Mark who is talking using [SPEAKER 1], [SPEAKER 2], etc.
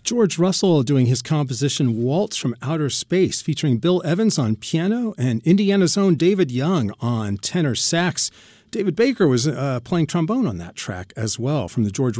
[SPEAKER 1] George Russell doing his composition Waltz from Outer Space, featuring Bill Evans on piano and Indiana's own David Young on tenor sax. David Baker was playing trombone on that track as well, from the George